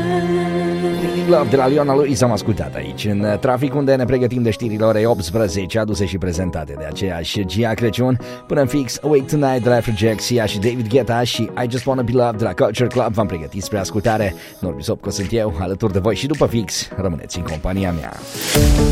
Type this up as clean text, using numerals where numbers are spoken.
Love de la Leona Lewis am ascultat aici în trafic, unde ne pregătim de știrile orei 18, aduse și prezentate de aceeași Gia Crăciun. Până în fix, Awake Tonight de la Afrojack, Sia și David Guetta și I Just Wanna Be Loved de la Culture Club v-am pregătit spre ascultare. Norbi Sopco sunt eu, alături de voi și după fix rămâneți în compania mea.